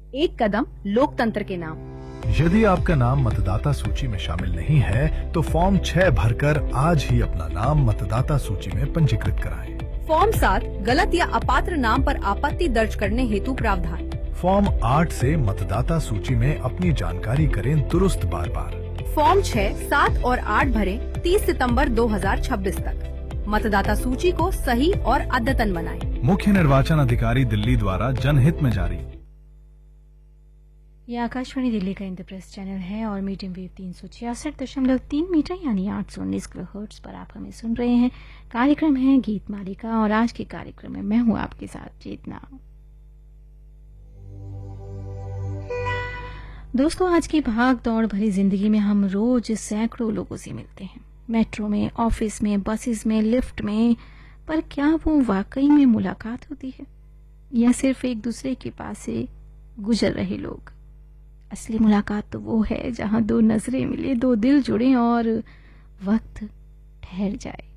एक कदम लोकतंत्र के नाम। यदि आपका नाम मतदाता सूची में शामिल नहीं है तो फॉर्म 6 भरकर आज ही अपना नाम मतदाता सूची में पंजीकृत कराएं। फॉर्म 7 गलत या अपात्र नाम पर आपत्ति दर्ज करने हेतु प्रावधान। फॉर्म 8 से मतदाता सूची में अपनी जानकारी करें दुरुस्त बार बार। फॉर्म 6, 7 और 8 भरें 30 सितंबर 2026 तक। मतदाता सूची को सही और अद्यतन बनाएं। मुख्य निर्वाचन अधिकारी दिल्ली द्वारा जनहित में जारी। यह आकाशवाणी दिल्ली का इंद्रप्रस्थ चैनल है और मीडियम वेव 366.3 मीटर यानी 819 किलोहर्ट्ज पर आप हमें सुन रहे हैं। कार्यक्रम है गीत मालिका और आज के कार्यक्रम में मैं हूं आपके साथ चेतना। दोस्तों, आज की भाग दौड़ भरी जिंदगी में हम रोज सैकड़ों लोगों से मिलते हैं, मेट्रो में, ऑफिस में, बसेस में, लिफ्ट में। पर क्या वो वाकई में मुलाकात होती है या सिर्फ एक दूसरे के पास से गुजर रहे लोग? असली मुलाकात तो वो है जहां दो नजरें मिले, दो दिल जुड़े और वक्त ठहर जाए।